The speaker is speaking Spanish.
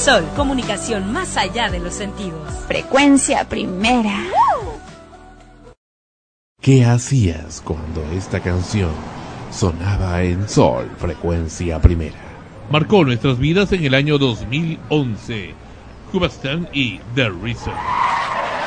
Sol, comunicación más allá de los sentidos. Frecuencia Primera. ¿Qué hacías cuando esta canción sonaba en Sol, Frecuencia Primera? Marcó nuestras vidas en el año 2011. Hubastan y The Reason.